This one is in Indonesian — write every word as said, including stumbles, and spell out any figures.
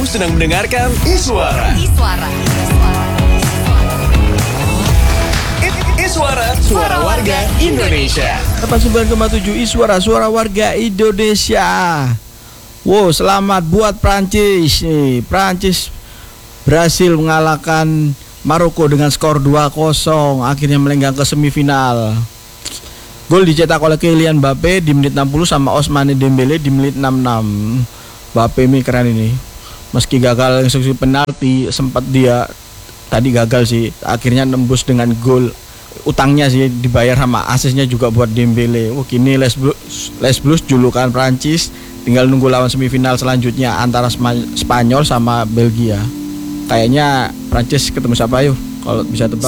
sedang mendengarkan Iswara. Iswara. Iswara, suara warga Indonesia. delapan puluh sembilan koma tujuh Iswara, suara warga Indonesia. Wow, selamat buat Prancis nih. Prancis berhasil mengalahkan Maroko dengan skor dua kosong, akhirnya melenggang ke semifinal. Gol dicetak oleh Kylian Mbappe di menit enam puluh sama Ousmane Dembele di menit enam puluh enam. Mbappe ini keren ini. Meski gagal eksekusi penalti, sempat dia tadi gagal sih, akhirnya nembus dengan gol. Utangnya sih dibayar sama asisnya juga buat Dembele. Wah, kini Les Blues, Les Blues julukan Prancis, tinggal nunggu lawan semifinal selanjutnya antara Spanyol sama Belgia. Kayaknya Prancis ketemu siapa yuk? Kalau bisa tebak.